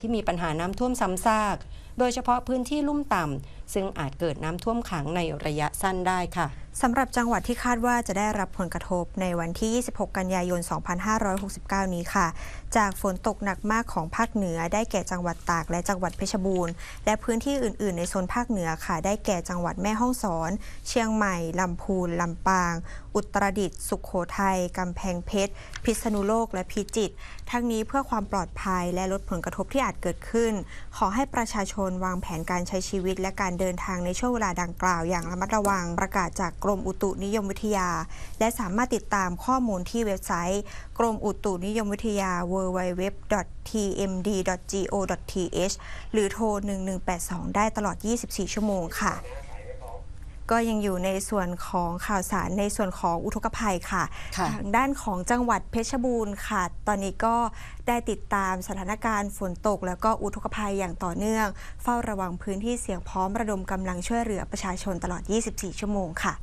ที่มีปัญหาน้ำท่วมซ้ำซากโดยเฉพาะพื้นที่ลุ่มต่ำซึ่งอาจเกิดน้ำท่วมขังในระยะสั้นได้ค่ะสำหรับจังหวัดที่คาดว่าจะได้รับผลกระทบในวันที่ 26 กันยายน 2569 นี้ค่ะจากฝนตกหนักมากของภาคเหนือได้แก่จังหวัดตากและจังหวัดเพชรบูรณ์และพื้นที่อื่นๆในโซนภาคเหนือค่ะได้แก่จังหวัดแม่ฮ่องสอนเชียงใหม่ลำพูนลำปางอุตรดิตถ์สุโขทัยกำแพงเพชรพิษณุโลกและพิจิตรทั้งนี้เพื่อความปลอดภัยและลดผลกระทบที่อาจเกิดขึ้นขอให้ประชาชนวางแผนการใช้ชีวิตและการเดินทางในช่วงเวลาดังกล่าวอย่างระมัดระวังประกาศจากกรมอุตุนิยมวิทยาและสามารถติดตามข้อมูลที่เว็บไซต์กรมอุตุนิยมวิทยา www.tmd.go.th หรือโทร 1182 ได้ตลอด 24 ชั่วโมงค่ะก็ยังอยู่ในส่วนของข่าวสารในส่วนของอุทกภัยค่ะทางด้านของจังหวัดเพชรบูรณ์ค่ะตอนนี้ก็ได้ติดตามสถานการณ์ฝนตกแล้วก็อุทกภัยอย่างต่อเนื่องเฝ้าระวังพื้นที่เสี่ยงพร้อมระดมกำลังช่วยเหลือประชาชนตลอด 24 ชั่วโมงค่ะ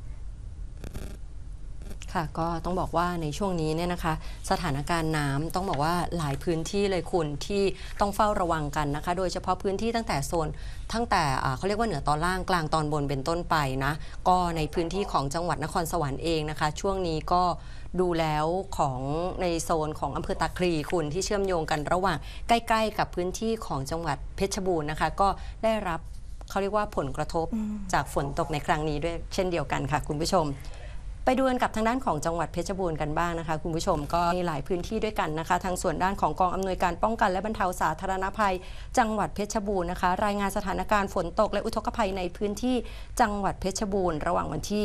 ค่ะก็ต้องบอกว่าในช่วงนี้เนี่ยนะคะสถานการณ์น้ำต้องบอกว่าหลายพื้นที่เลยคุณที่ต้องเฝ้าระวังกันนะคะโดยเฉพาะพื้นที่ตั้งแต่เขาเรียกว่าเหนือตอนล่างกลางตอนบนเป็นต้นไปนะก็ในพื้นที่ของจังหวัดนครสวรรค์เองนะคะช่วงนี้ก็ดูแล้วของในโซนของอำเภอตาคลีคุณที่เชื่อมโยงกันระหว่างใกล้ๆกับพื้นที่ของจังหวัดเพชรบูรณ์นะคะก็ได้รับเขาเรียกว่าผลกระทบจากฝนตกในครั้งนี้ด้วยเช่นเดียวกันค่ะคุณผู้ชมไปดูกันกับทางด้านของจังหวัดเพชรบูรณ์กันบ้างนะคะคุณผู้ชมก็มีหลายพื้นที่ด้วยกันนะคะทางส่วนด้านของกองอำนวยการป้องกันและบรรเทาสาธารณภัยจังหวัดเพชรบูรณ์นะคะรายงานสถานการณ์ฝนตกและอุทกภัยในพื้นที่จังหวัดเพชรบูรณ์ระหว่างวันที่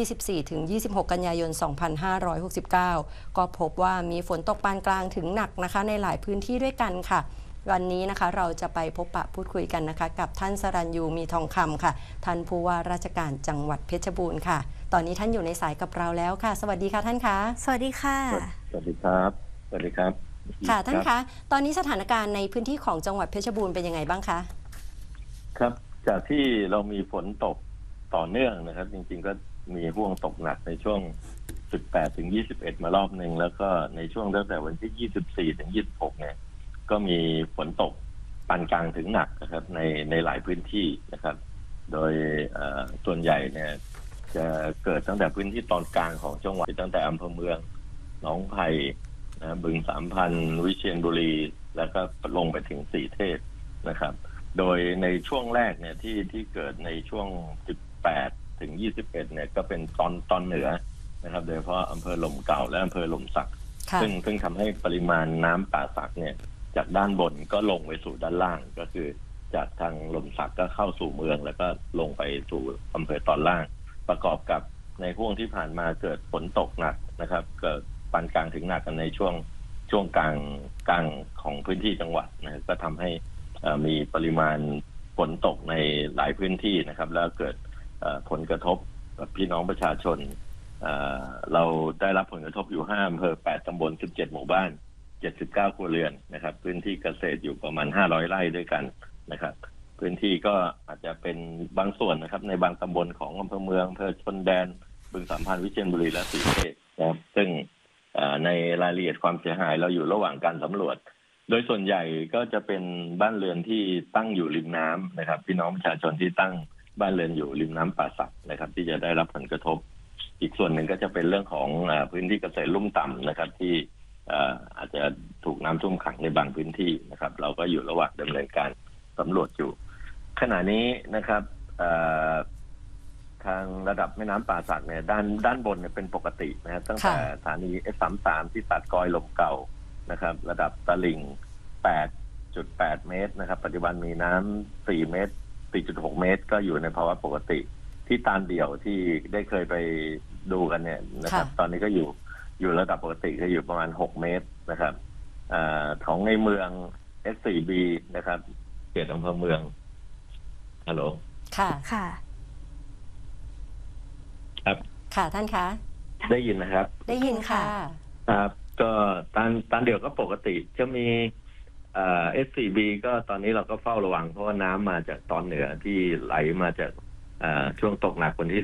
24 ถึง 26 กันยายน 2569 ก็พบว่ามีฝนตกปานกลางถึงหนักนะคะในหลายพื้นที่ด้วยกันค่ะวันนี้นะคะเราจะไปพบปะพูดคุยกันนะคะกับท่านสรัญยูมีทองคำค่ะท่านผู้ว่าราชการจังหวัดเพชรบูรณ์ค่ะตอนนี้ท่านอยู่ในสายกับเราแล้วค่ะสวัสดีค่ะท่านคะสวัสดีค่ะสวัสดีครับสวัสดีครับค่ะท่านคะตอนนี้สถานการณ์ในพื้นที่ของจังหวัดเพชรบูรณ์เป็นยังไงบ้างคะครับจากที่เรามีฝนตกต่อเนื่องนะครับจริงๆก็มีห่วงตกหนักในช่วง18 ถึง 21มารอบหนึ่งแล้วก็ในช่วงตั้งแต่วันที่ 24 ถึง 26เนี่ยก็มีฝนตกปานกลางถึงหนักนะครับในหลายพื้นที่นะครับโดยส่วนใหญ่เนี่ยจะเกิดตั้งแต่พื้นที่ตอนกลางของจังหวัดตั้งแต่อำเภอเมืองหนองไผ่นะบึงสามพันธุ์วิเชียรบุรีแล้วก็ลงไปถึงสีเทพนะครับโดยในช่วงแรกเนี่ยที่เกิดในช่วง18 ถึง 21เนี่ยก็เป็นตอนเหนือนะครับโดยเฉพาะอำเภอหล่มเก่าและอำเภอหล่มสักซึ่งทำให้ปริมาณน้ำป่าสักเนี่ยจากด้านบนก็ลงไปสู่ด้านล่างก็คือจากทางหล่มสักก็เข้าสู่เมืองแล้วก็ลงไปสู่อำเภอตอนล่างประกอบกับในห่วงที่ผ่านมาเกิดฝนตกหนักนะครับเกิดปานกลางถึงหนักกันในช่วงกลางของพื้นที่จังหวัดนะก็ทำให้มีปริมาณฝนตกในหลายพื้นที่นะครับแล้วเกิดผลกระทบกับพี่น้องประชาชนเราได้รับผลกระทบอยู่5อำเภอ8ตำบล17หมู่บ้าน79ครัวเรือนนะครับพื้นที่เกษตรอยู่ประมาณ500ไร่ด้วยกันนะครับพื้นที่ก็อาจจะเป็นบางส่วนนะครับในบางตำบลของอำเภอเมืองอำเภอชนแดนบึงสามพันธุ์วิเชียรบุรีและศรีเทพนะครับซึ่งในรายละเอียดความเสียหายเราอยู่ระหว่างการสำรวจโดยส่วนใหญ่ก็จะเป็นบ้านเรือนที่ตั้งอยู่ริมน้ำนะครับพี่น้องประชาชนที่ตั้งบ้านเรือนอยู่ริมน้ำป่าสักนะครับที่จะได้รับผลกระทบอีกส่วนหนึ่งก็จะเป็นเรื่องของพื้นที่เกษตรลุ่มต่ำนะครับที่อาจจะถูกน้ำท่วมขังในบางพื้นที่นะครับเราก็อยู่ระหว่างดำเนินการสำรวจอยู่ขณะนี้นะครับทางระดับแม่น้ำป่าสักเนี่ยด้านบนเนี่ยเป็นปกตินะตั้งแต่สถานี F33 ที่ตัดกอยลมเก่านะครับระดับตลิ่ง 8.8 เมตรนะครับปัจจุบันมีน้ำ4 เมตร 4.6 เมตรก็อยู่ในภาวะปกติที่ตาลเดี่ยวที่ได้เคยไปดูกันเนี่ยนะครับตอนนี้ก็อยู่ระดับปกติก็อยู่ประมาณ6 เมตรนะครับของในเมือง S4B นะครับเขตอำเภอเมืองฮัลโหลค่ะครับค่ะท่านคะได้ยินนะครับได้ยินค่ะครับก็ตานเดี่ยวก็ปกติจะมีS4B ก็ตอนนี้เราก็เฝ้าระวังเพราะว่าน้ำมาจากตอนเหนือที่ไหลมาจากช่วงตกหนักวันที่